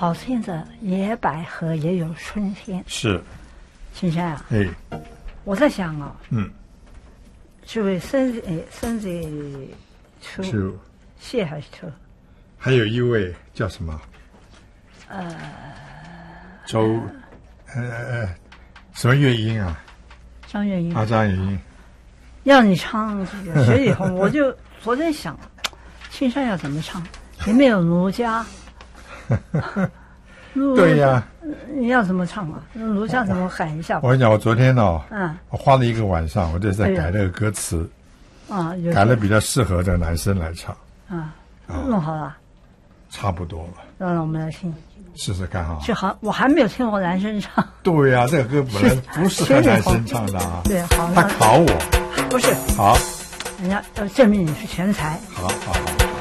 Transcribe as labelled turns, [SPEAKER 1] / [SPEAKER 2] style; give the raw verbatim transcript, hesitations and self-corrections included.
[SPEAKER 1] 好听的野百合也有春天。
[SPEAKER 2] 是，
[SPEAKER 1] 青山啊，
[SPEAKER 2] 哎，
[SPEAKER 1] 我在想啊，
[SPEAKER 2] 嗯，
[SPEAKER 1] 这位生日诶生日初
[SPEAKER 2] 就
[SPEAKER 1] 谢还是初？
[SPEAKER 2] 还有一位叫什么？
[SPEAKER 1] 呃，
[SPEAKER 2] 周，呃呃，什么乐音啊？
[SPEAKER 1] 张月英
[SPEAKER 2] 啊，张月英。
[SPEAKER 1] 要你唱这个《雪里红》，我就昨天想，青山要怎么唱？里面有奴家，奴
[SPEAKER 2] 对呀，
[SPEAKER 1] 你要怎么唱啊？奴家怎么喊一下？
[SPEAKER 2] 我跟你讲，我昨天哦，
[SPEAKER 1] 嗯，
[SPEAKER 2] 我花了一个晚上，我就在改那个歌词，
[SPEAKER 1] 啊，有
[SPEAKER 2] 改了比较适合的男生来唱，
[SPEAKER 1] 啊，弄好了，
[SPEAKER 2] 差不多了，
[SPEAKER 1] 让我们来听，
[SPEAKER 2] 试试看哈。
[SPEAKER 1] 就好，我还没有听过男生唱。
[SPEAKER 2] 对呀，这个歌本来不适合男生唱的啊。
[SPEAKER 1] 对，好，
[SPEAKER 2] 他考我，
[SPEAKER 1] 不是，
[SPEAKER 2] 好，
[SPEAKER 1] 人家要证明你是全才。
[SPEAKER 2] 好好好。